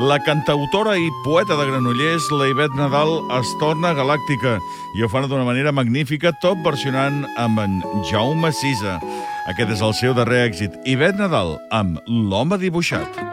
La cantautora i poeta de Granollers, la Ivet Nadal, es torna galàctica i ho fan d'una manera magnífica, tot versionant amb en Jaume Sisa. Aquest és el seu darrer èxit. Ivet Nadal, amb L'home dibuixat.